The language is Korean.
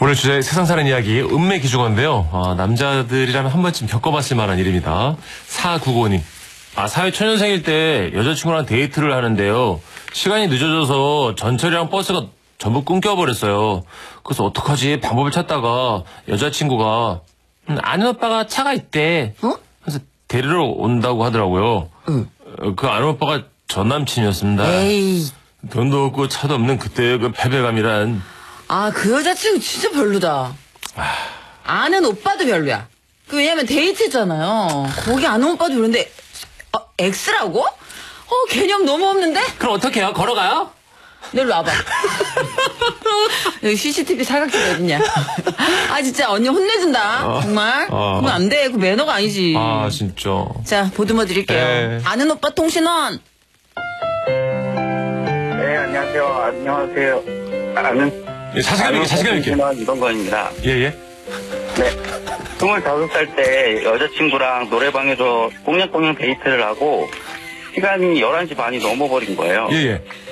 오늘 주제 세상 사는 이야기 은매 기주건인데요. 남자들이라면 한 번쯤 겪어봤을 만한 일입니다. 4995님. 사회 초년생일 때 여자친구랑 데이트를 하는데요. 시간이 늦어져서 전철이랑 버스가 전부 끊겨버렸어요. 그래서 어떡하지 방법을 찾다가 여자친구가 아는 오빠가 차가 있대. 그래서 데리러 온다고 하더라고요. 그 아는 오빠가 전 남친이었습니다. 에이. 돈도 없고 차도 없는 그때의 그 패배감이란. 그 여자친구 진짜 별로다. 아는 오빠도 별로야. 왜냐면 데이트잖아요. 거기 아는 오빠도 별론데, X라고? 개념 너무 없는데? 그럼 어떻게 해요? 걸어가요? 너 일로 와봐. 여기 CCTV 사각지 어딨냐? 진짜 언니 혼내준다. 정말. 그러면 안 돼. 그 매너가 아니지. 진짜. 자, 보듬어 드릴게요. 네. 아는 오빠 통신원. 네, 안녕하세요. 자신감 있게. 이동건입니다. 예. 네. 25살 때 여자친구랑 노래방에서 꽁냥꽁냥 데이트를 하고 시간이 11시 반이 넘어버린 거예요. 예.